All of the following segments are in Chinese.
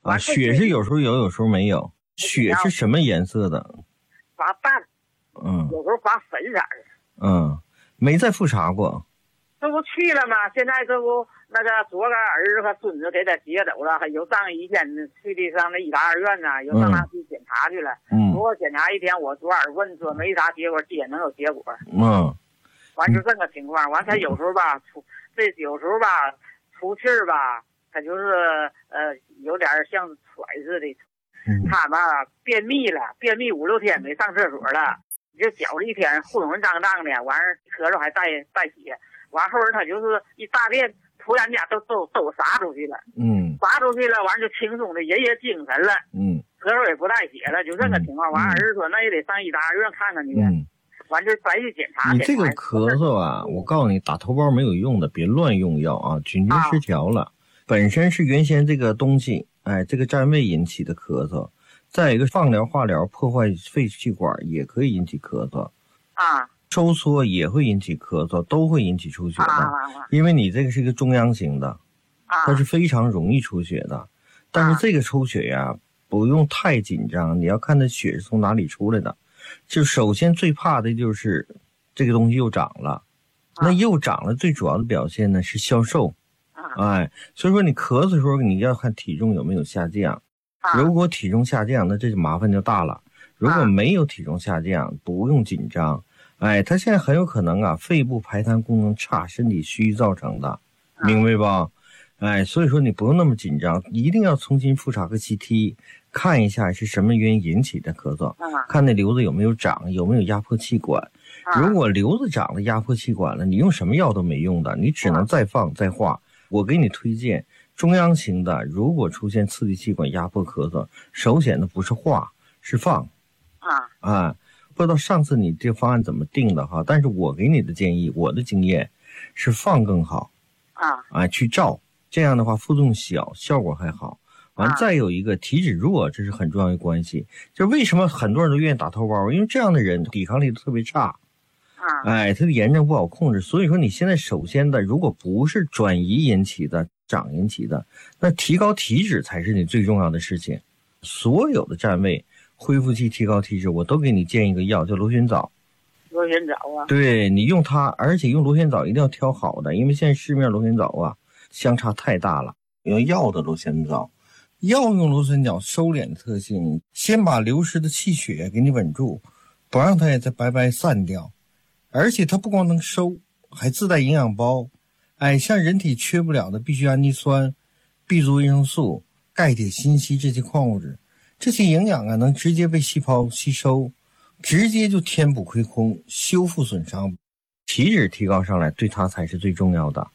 啊，血是有时候有，有时候没有。血是什么颜色的？ 发淡，有时候发粉色。 没再复查过。 这不去了吗？现在这不那个昨个儿子和孙子给他接走了，还有上一天去的上那医大二院呢，又上那去检查去了。我检查一天，我昨晚问说没啥结果，今天能有结果。完就这个情况，完他有时候吧有时候吧出气儿吧，他就是有点像喘似的。他吧便秘了，便秘5、6天没上厕所了，就搅了一天浑浑胀胀的，完事咳嗽还带血。完后他就是一大便，突然间都撒出去了，撒出去了，完就轻松的，人也精神了，咳嗽也不带血了，就这个情况。完儿子说那也得上医大二院看看去，完就再去检查。 你这个咳嗽啊，我告诉你，打头孢没有用的，别乱用药啊，菌群失调了，本身是原先这个东西，这个占位引起的咳嗽，再一个放疗化疗破坏肺气管也可以引起咳嗽收缩也会引起咳嗽，都会引起出血的。因为你这个是一个中央型的，它是非常容易出血的。但是这个出血呀，不用太紧张，你要看它血是从哪里出来的。就首先最怕的就是这个东西又长了，那又长了最主要的表现呢是消瘦。所以说你咳嗽的时候你要看体重有没有下降。如果体重下降，那这就麻烦就大了。如果没有体重下降，不用紧张。他现在很有可能肺部排痰功能差，身体虚造成的，明白吧？所以说你不用那么紧张，一定要重新复查个 CT， 看一下是什么原因引起的咳嗽，看那瘤子有没有长，有没有压迫气管。如果瘤子长了压迫气管了，你用什么药都没用的，你只能再放再化。我给你推荐中央型的，如果出现刺激气管压迫咳嗽，首选的不是化是放。不知道上次你这方案怎么定的哈，但是我给你的建议，我的经验是放更好去照，这样的话副作用小，效果还好。完再有一个体脂弱，这是很重要的关系。就为什么很多人都愿意打头孢，因为这样的人抵抗力特别差，他的炎症不好控制。所以说你现在首先的，如果不是转移引起的、长引起的，那提高体脂才是你最重要的事情。所有的占位恢复期提高体脂，我都给你建一个药叫螺旋藻。 螺旋藻对，你用它，而且用螺旋藻一定要挑好的，因为现在市面螺旋藻相差太大了。用药的螺旋藻，药用螺旋藻收敛的特性，先把流失的气血给你稳住，不让它也再白白散掉。而且它不光能收，还自带营养包。像人体缺不了的必需氨基酸、B 族维生素、钙、铁、锌、硒这些矿物质，这些营养能直接被细胞吸收，直接就填补亏空，修复损伤，体脂提高上来，对它才是最重要的。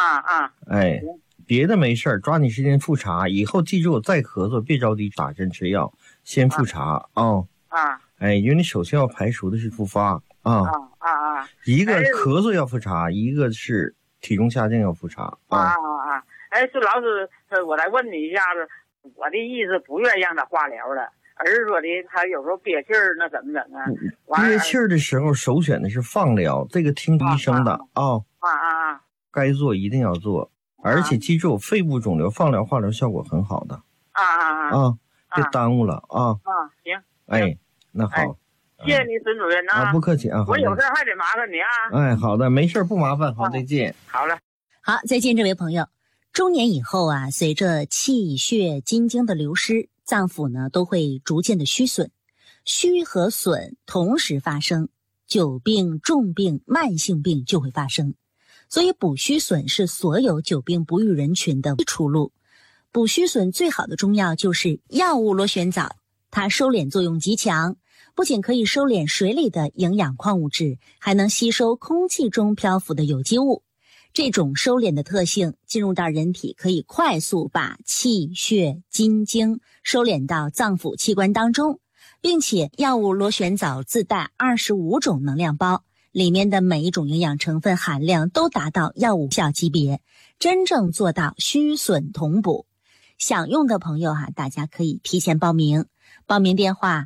别的没事儿，抓紧时间复查。以后记住，再咳嗽别着急打针吃药，先复查因为你首先要排除的是复发一个咳嗽要复查，一个是体重下降要复查孙老师，我来问你一下子，我的意思不愿意让他化疗了，而是说的他有时候憋气儿，那怎么整啊？ 憋气儿的时候首选的是放疗，这个听医生的该做一定要做，而且记住，肺部肿瘤放疗化疗效果很好的别耽误了行那好， 谢谢你孙主任不客气我有事还得麻烦你好的，没事不麻烦，好，再见。 好了， 好，再见，这位朋友。中年以后随着气血津精的流失，脏腑呢都会逐渐的虚损，虚和损同时发生，久病、重病、慢性病就会发生。所以补虚损是所有久病不愈人群的出路。补虚损最好的中药就是药物螺旋藻，它收敛作用极强，不仅可以收敛水里的营养矿物质，还能吸收空气中漂浮的有机物。这种收敛的特性进入到人体，可以快速把气血津精收敛到脏腑器官当中，并且药物螺旋藻自带25种能量包，里面的每一种营养成分含量都达到药物效级别，真正做到虚损同补。想用的朋友大家可以提前报名，报名电话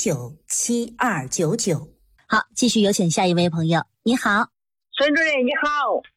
400-119-7299。400-119-7299。好，继续有请下一位朋友。你好， 孙主任你好。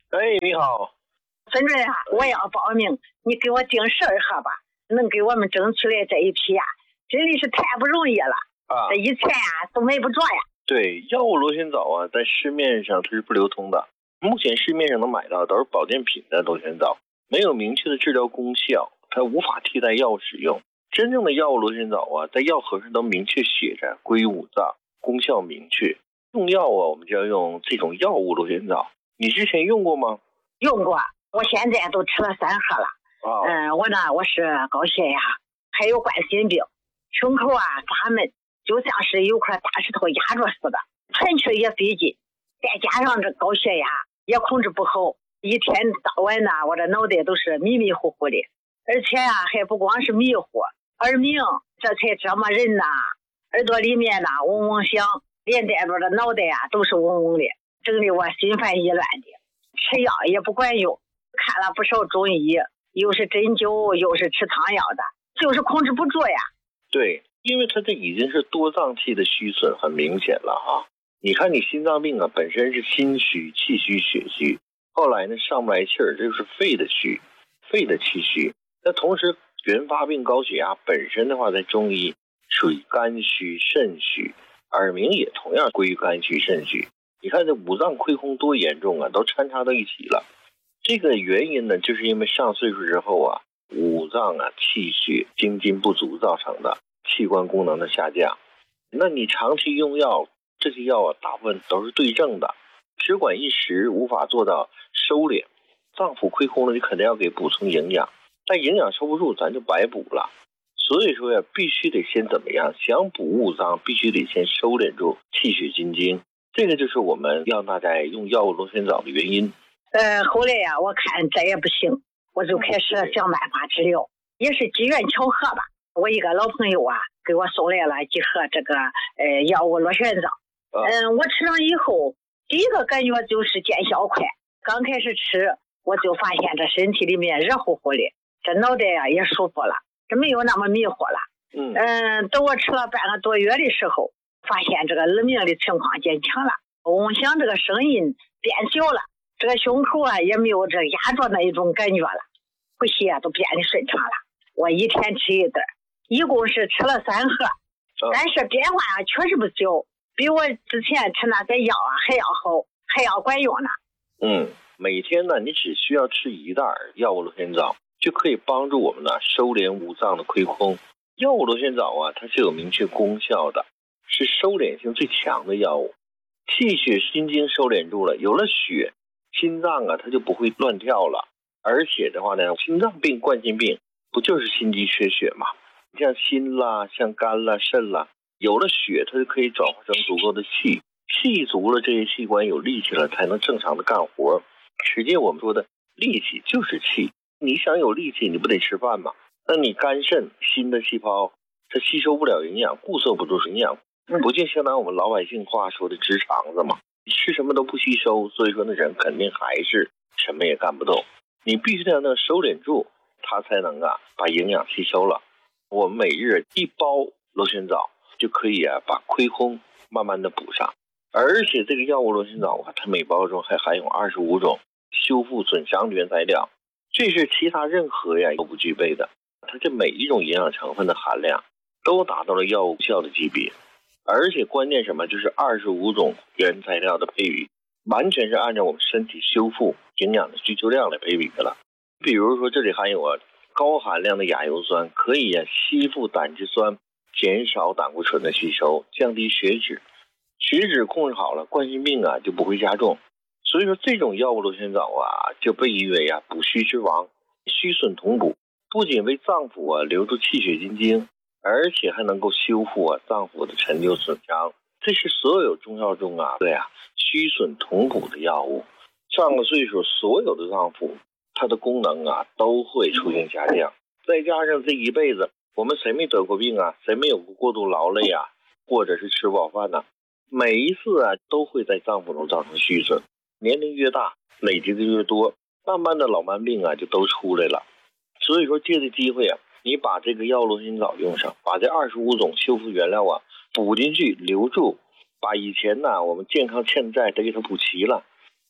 哎，你好， 孙主任啊，我要报名，你给我订12盒吧，能给我们争取来这一批呀，真的是太不容易了啊！这以前呀都买不着呀。 对，药物螺旋藻啊，在市面上它是不流通的。目前市面上能买到都是保健品的螺旋藻，没有明确的治疗功效，它无法替代药物使用。真正的药物螺旋藻啊，在药盒上都明确写着归五脏，功效明确。用药啊，我们就要用这种药物螺旋藻。你之前用过吗？ 用过，我现在都吃了3盒了。我呢，我是高血压，还有冠心病，胸口啊发闷，就像是有块大石头压着似的，喘气也费劲，再加上这高血压也控制不好，一天到晚呢，我这脑袋都是迷迷糊糊的，而且啊还不光是迷糊，耳鸣这才折磨人呐，耳朵里面呢嗡嗡响，连带着的脑袋啊都是嗡嗡的，整得我心烦意乱的，吃药也不管用，看了不少中医，又是针灸又是吃汤药的，就是控制不住呀。 对，因为它这已经是多脏器的虚损很明显了哈。你看你心脏病啊，本身是心虚、气虚、血虚，后来呢上不来气儿，这就是肺的虚，肺的气虚。那同时原发病高血压本身的话，在中医属于肝虚、肾虚，耳鸣也同样归于肝虚、肾虚。你看这五脏亏空多严重啊，都掺插到一起了。这个原因呢，就是因为上岁数之后啊，五脏啊气血精金不足造成的器官功能的下降。那你长期用药，这些药啊大部分都是对症的，只管一时，无法做到收敛。脏腑亏空了，你肯定要给补充营养，但营养收不住，咱就白补了。所以说呀，必须得先怎么样？想补五脏，必须得先收敛住气血津精。这个就是我们要大家用药物螺旋藻的原因。 后来呀，我看这也不行，我就开始想办法治疗，也是机缘巧合吧。我一个老朋友啊，给我送来了几盒这个药物螺旋藻。我吃上以后，第一个感觉就是见效快。刚开始吃，我就发现这身体里面热乎乎的，这脑袋呀也舒服了，这没有那么迷糊了。等我吃了半个多月的时候，发现这个耳鸣的情况减强了，嗡响这个声音变小了，这个胸口啊也没有这压着那一种感觉了，呼吸啊都变得顺畅了。我一天吃一袋，一共是吃了3盒，但是变化啊确实不小，比我之前吃那些药啊还要好，还要管用呢。 每天呢，你只需要吃1袋药物螺旋藻，就可以帮助我们呢收敛五脏的亏空。药物螺旋藻啊，它是有明确功效的，是收敛性最强的药物。气血心经收敛住了，有了血，心脏啊它就不会乱跳了。而且的话呢，心脏病、冠心病不就是心肌缺血吗？像心啦、像肝啦、肾啦，有了血，它就可以转化成足够的气，气足了，这些器官有力气了，才能正常的干活。实际我们说的力气就是气，你想有力气，你不得吃饭吗？那你肝肾心的细胞它吸收不了营养，固摄不住营养，不就相当于我们老百姓话说的直肠子吗？你吃什么都不吸收，所以说那人肯定还是什么也干不动。你必须得让它收敛住，它才能把营养吸收了。我们每日1包螺旋藻就可以把亏空慢慢的补上。而且这个药物螺旋藻它每包中还含有25种修复损伤的原材料，这是其他任何都不具备的。它这每一种营养成分的含量都达到了药物效的级别，而且关键什么，就是25种原材料的配比完全是按照我们身体修复营养的需求量来配比的了。比如说这里含有高含量的亚油酸，可以吸附胆汁酸，减少胆固醇的吸收，降低血脂，血脂控制好了，冠心病就不会加重。所以说这种药物螺旋藻就被誉为补虚之王，虚损同补，不仅为脏腑留住气血津精，而且还能够修复脏腑的陈旧损伤。这是所有中药中虚损同补的药物。上了岁数，所有的脏腑它的功能都会出现下降。再加上这一辈子我们谁没得过病谁没有过过度劳累或者是吃不饱饭每一次都会在脏腑中造成虚损。年龄越大，累积的越多，慢慢的老慢病就都出来了。所以说借这机会你把这个药螺旋藻用上，把这25种修复原料补进去留住，把以前我们健康欠债得给它补齐了，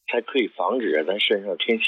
才可以防止咱身上天气